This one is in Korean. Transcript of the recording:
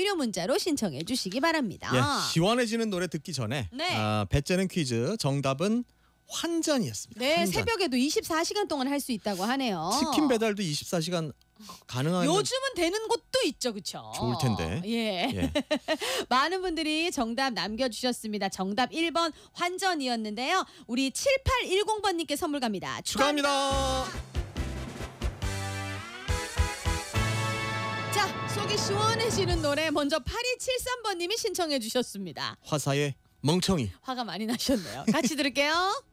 완료 문자로 신청해 주시기 바랍니다. 예, 시원해지는 노래 듣기 전에 네. 배째는 퀴즈 정답은 환전이었습니다. 네, 환전. 새벽에도 24시간 동안 할 수 있다고 하네요. 치킨 배달도 24시간 가능한 요즘은 되는 곳도 있죠, 그렇죠? 좋을 텐데. 예. 예. 많은 분들이 정답 남겨주셨습니다. 정답 1번 환전이었는데요. 우리 7810번님께 선물 갑니다. 축하합니다. 자, 속이 시원해지는 노래 먼저 8273번님이 신청해 주셨습니다. 화사의 멍청이. 화가 많이 나셨네요. 같이 들을게요.